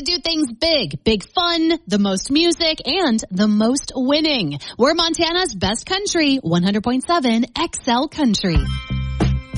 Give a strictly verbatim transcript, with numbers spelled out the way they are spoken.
do things big. Big fun, the most music, and the most winning. We're Montana's best country, one hundred point seven X L Country.